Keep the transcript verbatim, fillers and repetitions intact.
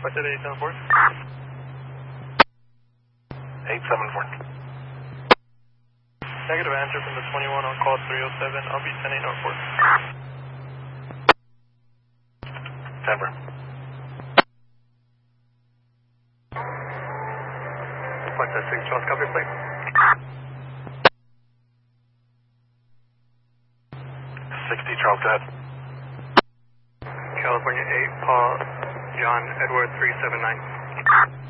What's that, eight seven four? eight seven four. Negative answer from the twenty-one on call three oh seven. I'll be ten eight oh four. Denver. What's that, six Charles, copy your plate? sixty Charles, go ahead. California eight, Paul, John, Edward three seven nine.